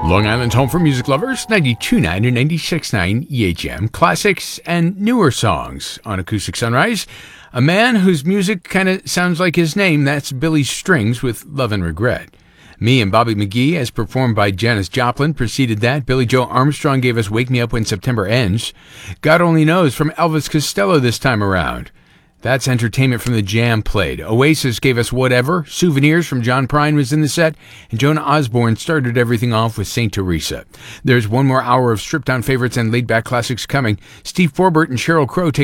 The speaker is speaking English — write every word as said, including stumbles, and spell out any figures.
Long Island's home for music lovers, ninety-two point nine and ninety-six point nine E H M. Classics and newer songs on Acoustic Sunrise. A man whose music kind of sounds like his name, that's Billy Strings with Love and Regret. Me and Bobby McGee, as performed by Janis Joplin, preceded that. Billy Joe Armstrong gave us Wake Me Up When September Ends. God Only Knows from Elvis Costello this time around. That's Entertainment from the Jam played. Oasis gave us Whatever. Souvenirs from John Prine was in the set. And Joan Osborne started everything off with Saint Teresa. There's one more hour of stripped-down favorites and laid-back classics coming. Steve Forbert and Sheryl Crow take